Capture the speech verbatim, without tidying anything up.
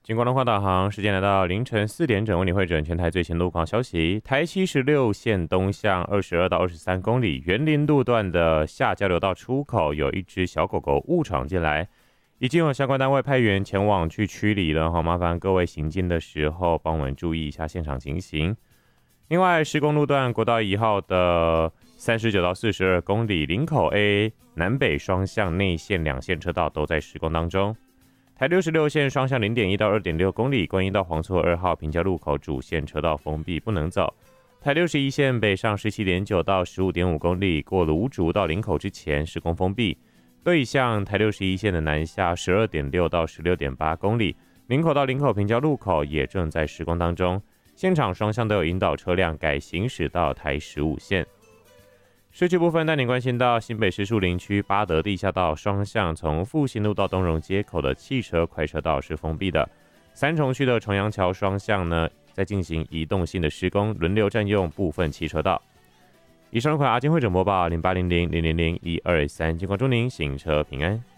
经过龙华导航，时间来到凌晨四点整，为你会诊全台最新路况消息。台七十六线东向二十二到二十三公里园林路段的下交流道出口，有一只小狗狗误闯进来，已经有相关单位派员前往去驱离了，好麻烦各位行进的时候帮我们注意一下现场情形。另外，施工路段国道一号的三十九到四十二公里林口 A 南北双向内线两线车道都在施工当中。台六十六线双向 零点一到二点六公里，观音到黄厝二号平交路口主线车道封闭，不能走。台六十一线北上 十七点九到十五点五公里，过芦竹到林口之前施工封闭。对向台六十一线的南下 十二点六到十六点八公里，林口到林口平交路口也正在施工当中，现场双向都有引导车辆改行驶到台十五线。市区部分带您关心到新北市树林区八德地下道双向从复兴路到东荣街口的汽车快车道是封闭的。三重区的重阳桥双向呢，在进行移动性的施工，轮流占用部分汽车道。以上款阿金会诊播报零八零零零零零一二三，经过祝您行车平安。